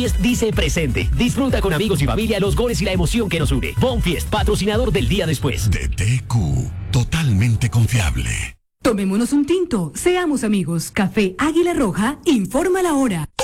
Bonfiest dice presente. Disfruta con amigos y familia los goles y la emoción que nos une. Bonfiest, patrocinador del día después. DTQ, totalmente confiable. Tomémonos un tinto, seamos amigos. Café Águila Roja, informa la hora.